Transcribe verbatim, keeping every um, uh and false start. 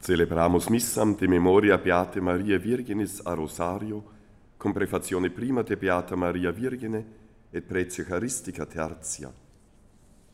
Celebramus missam de memoria Beate Maria Virginis a Rosario, con prefazione prima de Beata Maria Virgine et prece Eucharistica tertia.